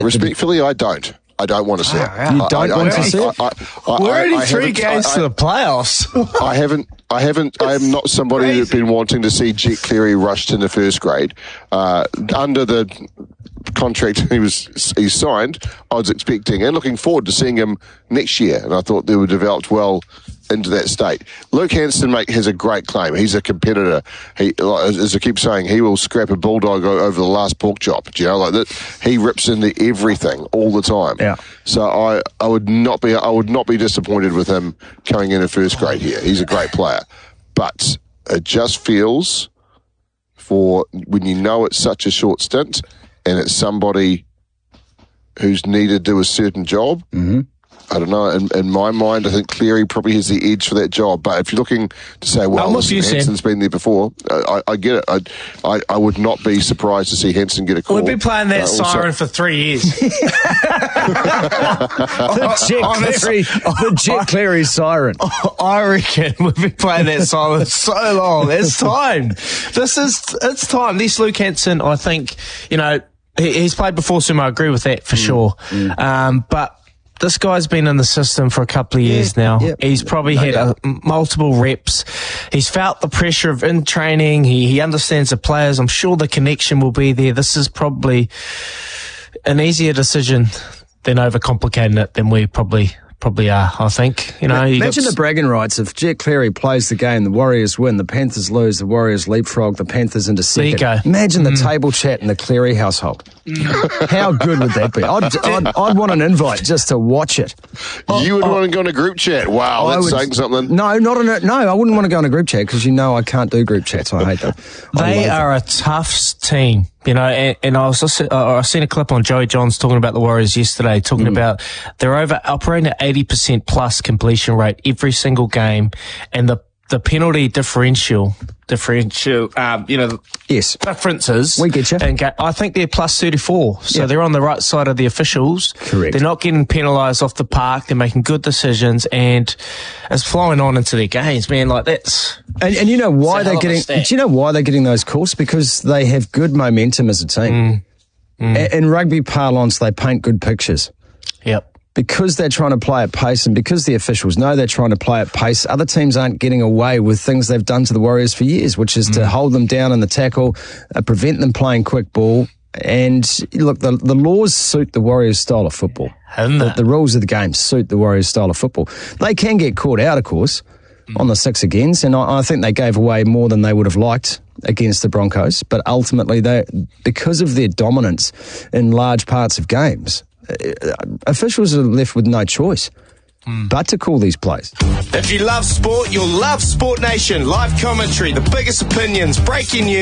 Respectfully, I don't. I don't want to see it. You don't want to see it? We're only 3 games to the playoffs. I am not somebody who's been wanting to see Jet Cleary rushed into first grade. Under the contract he signed, I was expecting and looking forward to seeing him next year, and I thought they were developed well into that state. Luke Hanson, mate, has a great claim. He's a competitor. He, as I keep saying, he will scrap a bulldog over the last pork chop. Do you know, like that? He rips into everything all the time. Yeah. So I would not be disappointed with him coming in first grade here. He's a great player, but it just feels, for when you know it's such a short stint and it's somebody who's needed to do a certain job. Mm-hmm. I don't know. In my mind, I think Cleary probably has the edge for that job. But if you're looking to say, well, Hanson's been there before, I get it. I would not be surprised to see Hanson get a call. We've been playing that siren for 3 years. The Jet Cleary siren. I reckon we've been playing that siren so long. It's time. It's time. This Luke Hanson, I think, he's played before Sumo. I agree with that for sure. But this guy's been in the system for a couple of years now. He's probably had multiple reps. He's felt the pressure of in training. He understands the players. I'm sure the connection will be there. This is probably an easier decision than overcomplicating it than we probably are, I think. Imagine the bragging rights. If Jet Cleary plays the game, the Warriors win, the Panthers lose, the Warriors leapfrog, the Panthers into second. There you go. Imagine the table chat in the Cleary household. How good would that be? I'd want an invite just to watch it. You would want to go in a group chat. Wow, that's saying something. No, I wouldn't want to go in a group chat because I can't do group chats. I hate them. They are a tough team. And I seen a clip on Joey Johns talking about the Warriors yesterday, talking about they're operating at 80% plus completion rate every single game, and the penalty differential, differences. We get you. And I think they're plus 34, so they're on the right side of the officials. Correct. They're not getting penalised off the park. They're making good decisions, and it's flowing on into their games, man. Like that's. And you know why they're getting? Do you know why they're getting those calls? Because they have good momentum as a team. In rugby parlance, they paint good pictures. Yep. Because they're trying to play at pace and because the officials know they're trying to play at pace, other teams aren't getting away with things they've done to the Warriors for years, which is to hold them down in the tackle, prevent them playing quick ball. And look, the laws suit the Warriors' style of football. The rules of the game suit the Warriors' style of football. They can get caught out, of course, on the 6 against, and I think they gave away more than they would have liked against the Broncos. But ultimately, because of their dominance in large parts of games, officials are left with no choice but to call these plays. If you love sport, you'll love Sport Nation. Live commentary, the biggest opinions, breaking news.